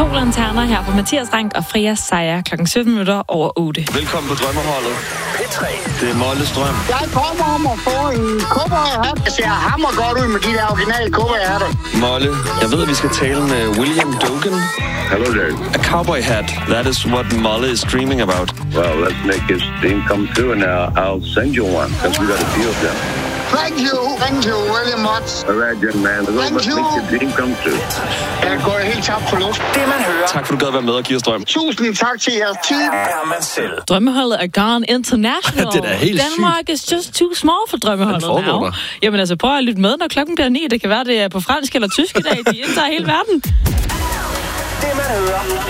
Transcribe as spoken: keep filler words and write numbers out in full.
To lanterner her på Mathias Rank og Freja Seier klokken sytten minutter over otte. Velkommen på Drømmeholdet. P tre. Det er Molles drøm. Jeg kommer om at få en cowboyhat. Det ser hammer godt ud med de der originale cowboyhatter. Molle, jeg ved, at vi skal tale med William Dogen. Hello there. A cowboy hat. That is what Molle is dreaming about. Well, let's make his dream come true, and uh, I'll send you one, because we got a few of them. Thank you. Thank you very much. All right, young man. Let's make your dream come true. Jeg går helt tabt for luft. Det, man hører, Tak for, du gad være med og give os drøm. Tusind tak til jeres tid. er man selv. Drømmeholdet er gone international. Det er da helt Denmark is just too small for drømmeholdet Hvad foregår now. der? Jamen altså, prøv at lytte med, når klokken bliver ni. Det kan være, det er på fransk eller tysk i dag. De indtager hele verden. Det, man hører,